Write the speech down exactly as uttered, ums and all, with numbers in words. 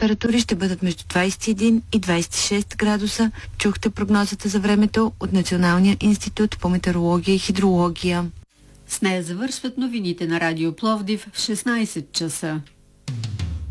температури ще бъдат между двадесет и един и двадесет и шест градуса. Чухте прогнозата за времето от Националния институт по метеорология и хидрология. С нея завършват новините на Радио Пловдив в шестнадесет часа.